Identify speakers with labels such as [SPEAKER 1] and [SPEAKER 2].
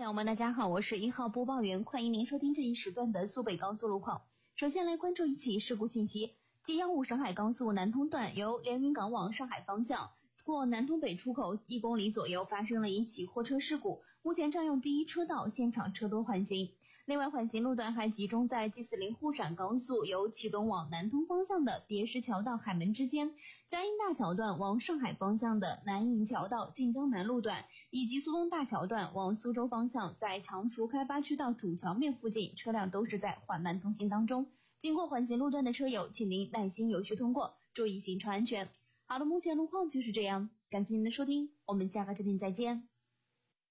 [SPEAKER 1] 朋友们，大家好，我是1号播报员，欢迎您收听这一时段的苏北高速路况。首先来关注一起事故信息：G15上海高速南通段由连云港往上海方向过南通北出口1公里左右发生了一起货车事故，目前占用第一车道，现场车多缓行。另外，缓行路段还集中在 G40沪陕高速由启东往南通方向的别石桥到海门之间，嘉荫大桥段往上海方向的南营桥到晋江南路段，以及苏东大桥段往苏州方向在常熟开发区到主桥面附近，车辆都是在缓慢通行当中。经过缓行路段的车友，请您耐心有序通过，注意行车安全。好的，目前路况就是这样，感谢您的收听，我们下个视频再见。